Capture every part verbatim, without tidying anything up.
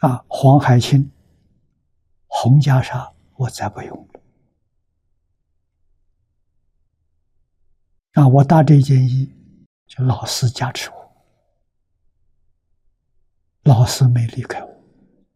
啊，黄海清、红袈裟我再不用了。啊，我搭这件衣，就老师加持我，老师没离开我。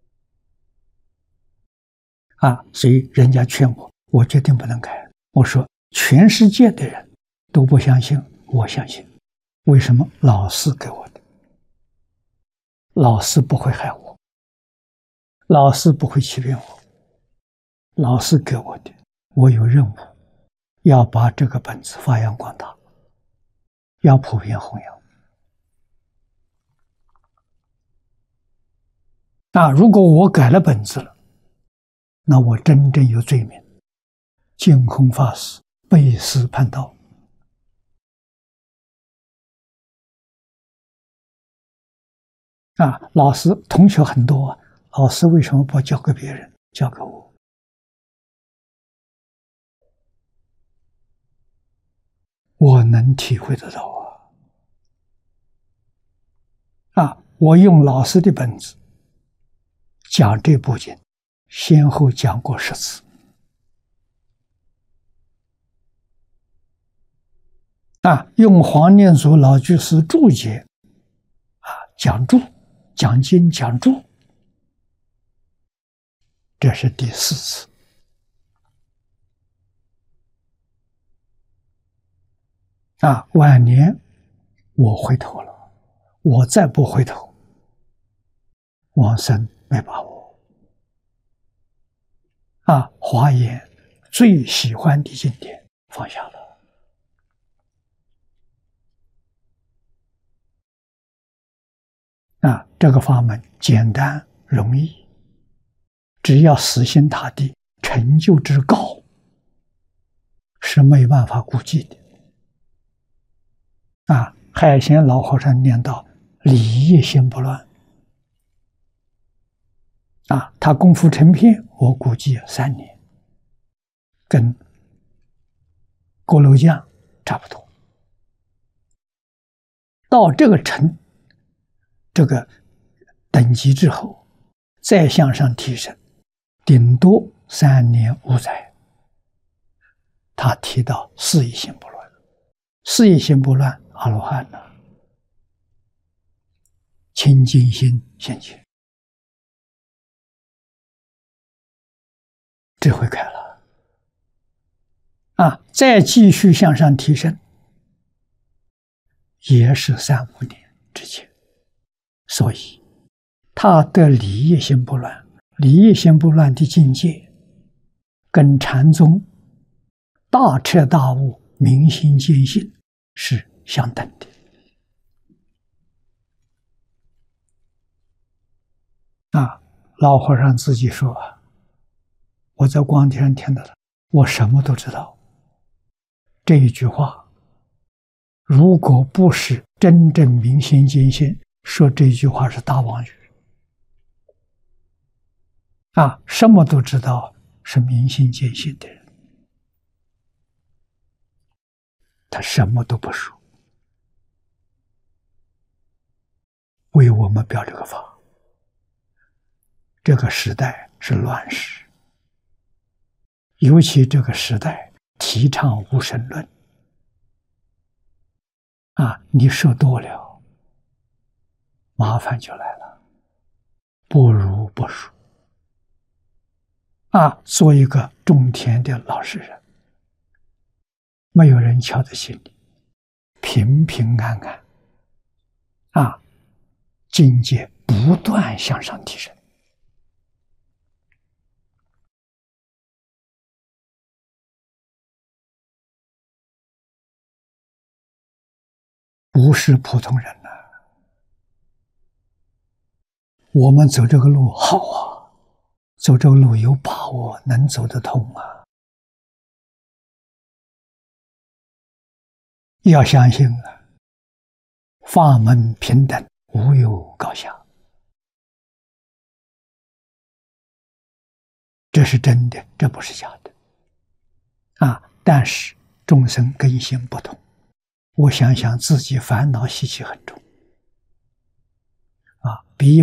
啊，所以人家劝我，我决定不能改。我说，全世界的人都不相信，我相信。为什么？老师给我的，老师不会害我，老师不会欺骗我，老师给我的，我有任务，要把这个本子发扬光大，要普遍弘扬。那如果我改了本子了，那我真正有罪名，净空法师背师叛道。啊，老师同学很多啊，老师为什么不交给别人，交给我？我能体会得到啊！啊，我用老师的本子讲这部经，先后讲过十次。啊，用黄念祖老居士注解啊讲注，讲经讲注，这是第四次。啊，晚年我回头了，我再不回头，往生没把握。啊，华严最喜欢的经典放下了。啊，这个法门简单容易，只要死心塌地，成就之高是没办法估计的。啊，海贤老和尚念到理业心不乱。啊，他功夫成片，我估计三年，跟锅炉匠差不多。到这个程这个等级之后，再向上提升，顶多三年五载。他提到事业心不乱，事业心不乱，阿罗汉了，清净心现前，智慧开了啊！再继续向上提升，也是三五年之前。所以他的理业心不乱，理业心不乱的境界，跟禅宗大彻大悟、明心见性是相等的。啊，老和尚自己说啊，我在光天上听到的，我什么都知道。这一句话，如果不是真正明心见性，说这句话是大妄语。啊，什么都知道是明心见性的人，他什么都不说，为我们表这个法。这个时代是乱世，尤其这个时代提倡无神论，啊，你说多了，麻烦就来了，不如不说。啊，做一个种田的老实人，没有人瞧在心里，平平安安，啊，境界不断向上提升。不是普通人呐、啊，我们走这个路好啊，走这个路有把握，能走得通啊。要相信啊，法门平等，无有高下，这是真的，这不是假的啊。但是众生根性不同，我想想自己烦恼习气很重啊，比